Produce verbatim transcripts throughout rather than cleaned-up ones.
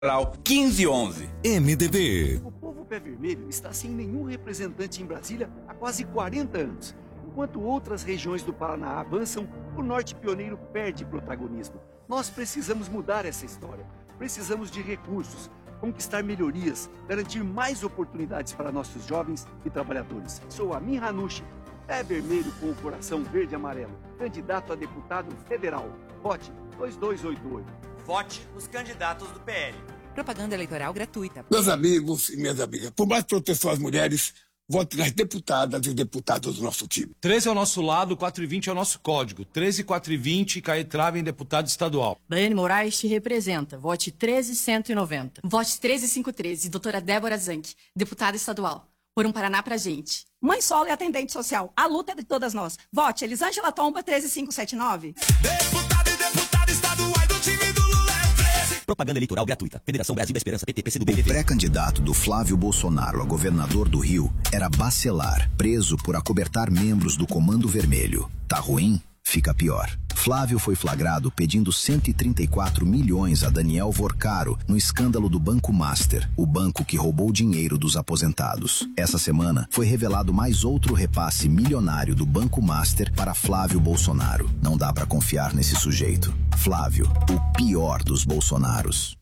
quinze onze. M D B. O povo pé vermelho está sem nenhum representante em Brasília há quase quarenta anos. Enquanto outras regiões do Paraná avançam, o Norte Pioneiro perde protagonismo. Nós precisamos mudar essa história. Precisamos de recursos, conquistar melhorias, garantir mais oportunidades para nossos jovens e trabalhadores. Sou Amin Hanushi, pé vermelho com o coração verde e amarelo, candidato a deputado federal. Vote dois dois oito oito. Vote nos candidatos do P L. Propaganda eleitoral gratuita. Meus amigos e minhas amigas, por mais proteção às mulheres, vote nas deputadas e deputados do nosso time. treze é o nosso lado, quatro e vinte é o nosso código. treze, quatro e vinte, Caetrava em deputado estadual. Daiane Moraes te representa. Vote treze cento e noventa. Vote treze mil quinhentos e treze, doutora Débora Zanck, deputada estadual. Por um Paraná pra gente. Mãe Solo é atendente social. A luta é de todas nós. Vote Elisângela Tomba treze mil quinhentos e setenta e nove. Deputado e deputada estadual do time do Lula é treze. Propaganda eleitoral gratuita. Federação Brasil da Esperança, P T, P C do B. O pré-candidato do Flávio Bolsonaro a governador do Rio era Bacelar, preso por acobertar membros do Comando Vermelho. Tá ruim? Fica pior. Flávio foi flagrado pedindo cento e trinta e quatro milhões a Daniel Vorcaro no escândalo do Banco Master, o banco que roubou dinheiro dos aposentados. Essa semana foi revelado mais outro repasse milionário do Banco Master para Flávio Bolsonaro. Não dá pra confiar nesse sujeito. Flávio, o pior dos Bolsonaros.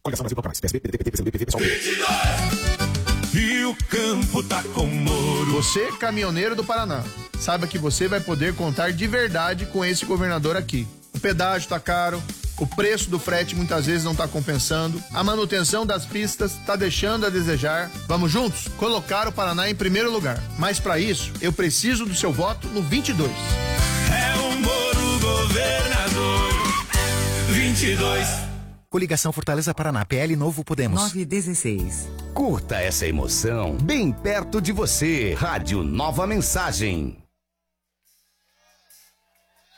E o campo tá com Moro. Você, caminhoneiro do Paraná, saiba que você vai poder contar de verdade com esse governador aqui. O pedágio tá caro, o preço do frete muitas vezes não tá compensando, a manutenção das pistas tá deixando a desejar. Vamos juntos colocar o Paraná em primeiro lugar. Mas para isso, eu preciso do seu voto no vinte e dois. É o Moro governador. vinte e dois. Coligação Fortaleza Paraná, P L Novo Podemos. nove e dezesseis. Curta essa emoção bem perto de você. Rádio Nova Mensagem.